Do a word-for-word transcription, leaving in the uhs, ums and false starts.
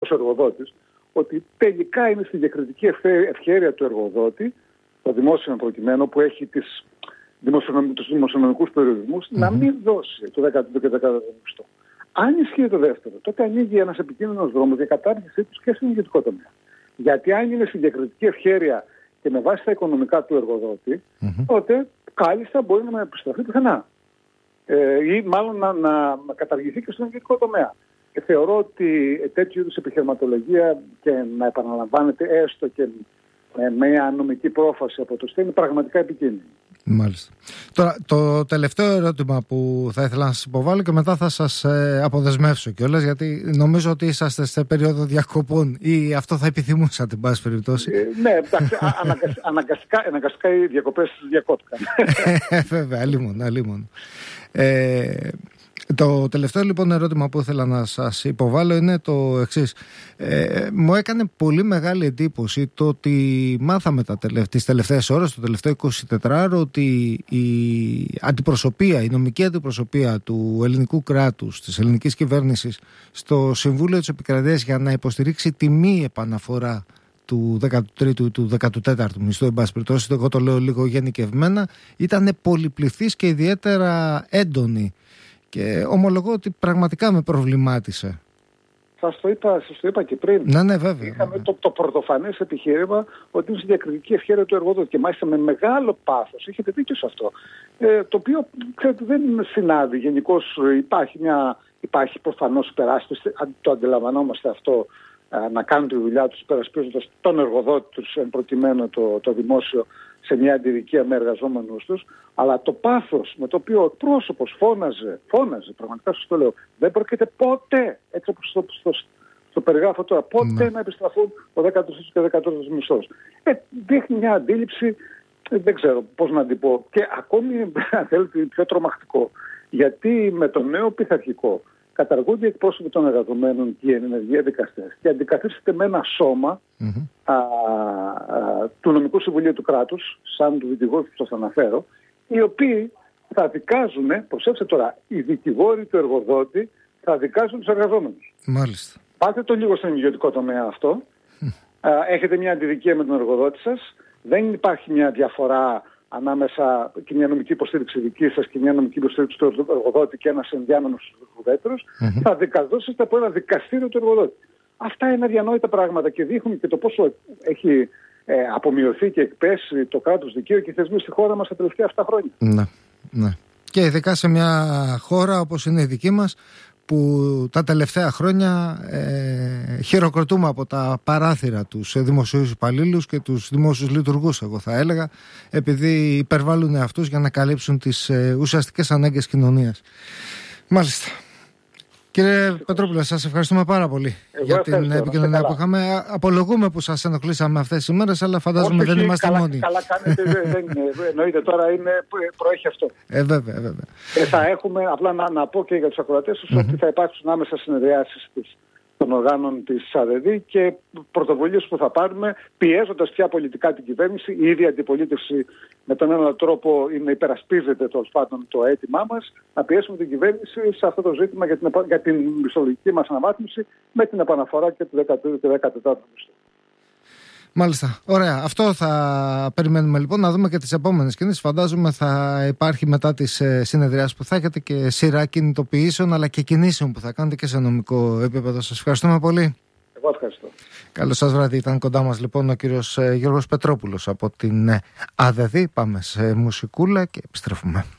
γενικός εργοδότης, ότι τελικά είναι στη διακριτική ευχέρεια του εργοδότη, το δημόσιο προκειμένου που έχει τις δημοσιονομ, τους δημοσιονομικούς περιορισμούς, mm-hmm. να μην δώσει το δέκατο και δεκατό μισθό. Αν ισχύει το δεύτερο, τότε ανοίγει ένας επικίνδυνος δρόμος για κατάργησή τους και στον ιδιωτικό τομέα. Γιατί αν είναι στη διακριτική ευχέρεια και με βάση τα οικονομικά του εργοδότη, mm-hmm. τότε κάλλιστα μπορεί να επιστραφεί πουθενά. Ε, ή μάλλον να, να καταργηθεί και στον ιδιωτικό τομέα. Και θεωρώ ότι τέτοιου είδους επιχειρηματολογία και να επαναλαμβάνεται έστω και με μια νομική πρόφαση από το ΣΤΕ είναι πραγματικά επικίνδυνη. Μάλιστα. Τώρα, το τελευταίο ερώτημα που θα ήθελα να σας υποβάλω και μετά θα σας ε, αποδεσμεύσω κιόλας, γιατί νομίζω ότι είσαστε σε περίοδο διακοπών ή αυτό θα επιθυμούσατε, εν πάση περιπτώσει. Ε, ναι, εντάξει, αναγκαστικά, αναγκαστικά οι διακοπές διακόπηκαν. Βέβαια, αλίμον, αλίμον. Ε, το τελευταίο λοιπόν ερώτημα που ήθελα να σας υποβάλω είναι το εξής. Ε, μου έκανε πολύ μεγάλη εντύπωση το ότι μάθαμε τα τελευ... τις τελευταίες ώρες, το τελευταίο εικοσιτετράωρο, ότι η αντιπροσωπεία, η νομική αντιπροσωπεία του ελληνικού κράτους, της ελληνικής κυβέρνησης στο Συμβούλιο της Επικρατείας για να υποστηρίξει τη μη επαναφορά του δέκατου τρίτου ή του δέκατου τέταρτου μισθού, εν πάση περιπτώσει, εγώ το λέω λίγο γενικευμένα, ήταν πολυπληθής και ιδιαίτερα έντονη. Και ομολογώ ότι πραγματικά με προβλημάτισε. Σας το είπα, σας το είπα και πριν. Ναι, ναι, βέβαια. Είχαμε βέβαια. Το, το πρωτοφανές επιχείρημα ότι είναι στη διακριτική ευχέρεια του εργοδότη και μάλιστα με μεγάλο πάθος. Έχετε δίκιο σε αυτό. Ε, το οποίο, ξέρετε, δεν συνάδει. Γενικώς υπάρχει, μια, υπάρχει προφανώς υπεράσπιση, το αντιλαμβανόμαστε αυτό, να κάνουν τη δουλειά τους υπερασπίζοντας τον εργοδότη τους, εν προκειμένου το, το δημόσιο, σε μια αντιδικία με εργαζόμενους τους, αλλά το πάθος με το οποίο ο εκπρόσωπος φώναζε, φώναζε, πραγματικά σας το λέω, δεν πρόκειται ποτέ, έτσι όπως το, στο, στο περιγράφω τώρα, ποτέ ναι. να επιστραφούν ο δέκατος και ο δεκατός μισθός. Ε, δείχνει μια αντίληψη, δεν ξέρω πώς να την πω, και ακόμη, αν θέλετε, πιο τρομακτικό, γιατί με το νέο πειθαρχικό καταργούνται οι εκπρόσωποι των εργαζομένων και οι ενεργεία δικαστές και αντικαθίσταται με ένα σώμα mm-hmm. α, α, του Νομικού Συμβουλίου του κράτους, σαν του δικηγόρου που σας αναφέρω, οι οποίοι θα δικάζουν, προσέξτε τώρα, οι δικηγόροι του εργοδότη θα δικάζουν τους εργαζόμενους. Μάλιστα. Πάτε το λίγο στον ιδιωτικό τομέα αυτό, mm. α, έχετε μια αντιδικία με τον εργοδότη σας, δεν υπάρχει μια διαφορά ανάμεσα και μια νομική υποστήριξη δική σας και μια νομική υποστήριξη του εργοδότη και ένας ενδιάμενος ουδέτερος, mm-hmm. θα δικαζόσαστε από ένα δικαστήριο του εργοδότη. Αυτά είναι αδιανόητα πράγματα και δείχνουν και το πόσο έχει ε, απομειωθεί και εκπέσει το κράτος δικαίου και οι θεσμοί στη χώρα μας τα τελευταία αυτά χρόνια. Ναι, ναι. Και ειδικά σε μια χώρα όπως είναι η δική μας, που τα τελευταία χρόνια ε, χειροκροτούμε από τα παράθυρα τους δημοσίους υπαλλήλους και τους δημόσιους λειτουργούς, εγώ θα έλεγα, επειδή υπερβάλλουν αυτούς για να καλύψουν τις ε, ουσιαστικές ανάγκες κοινωνίας. Μάλιστα. Κύριε Πετρόπουλε, σας ευχαριστούμε πάρα πολύ εγώ για την επικοινωνία που είχαμε. Απολογούμε που σας ενοχλήσαμε αυτές τις ημέρες, αλλά φαντάζομαι όχι, δεν είμαστε καλά, μόνοι. Καλά κάνετε, δεν είναι. Εννοείται τώρα είναι, προέχει αυτό. Ε, βέβαια, βέβαια. Ε, θα έχουμε, απλά να, να πω και για τους ακροατές mm-hmm. ότι θα υπάρξουν άμεσα συνεδριάσεις της, των οργάνων της ΑΔΔ και πρωτοβουλίες που θα πάρουμε πιέζοντας πια πολιτικά την κυβέρνηση. Η ίδια αντιπολίτευση με τον έναν τρόπο είναι υπερασπίζεται τέλος πάντων το αίτημά μας να πιέσουμε την κυβέρνηση σε αυτό το ζήτημα για την, για την μισθολογική μας αναβάθμιση με την επαναφορά και του δέκατου και δεκατετάρτου μισθού. Μάλιστα. Ωραία. Αυτό θα περιμένουμε λοιπόν να δούμε και τις επόμενες κινήσεις. Φαντάζομαι θα υπάρχει μετά τις συνεδριάσεις που θα έχετε και σειρά κινητοποιήσεων αλλά και κινήσεων που θα κάνετε και σε νομικό επίπεδο. Σας ευχαριστούμε πολύ. Εγώ ευχαριστώ. Καλό σας βράδυ. Ήταν κοντά μας λοιπόν ο κύριος Γιώργος Πετρόπουλος από την ΑΔΔ. Πάμε σε μουσικούλα και επιστρέφουμε.